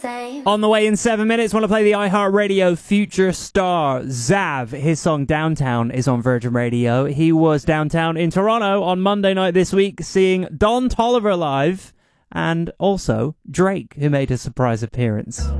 same. On the way in 7 minutes, want to play the iHeartRadio future star Zav. His song Downtown is on Virgin Radio. He was downtown in Toronto on Monday night this week seeing Don Toliver live and also Drake, who made a surprise appearance.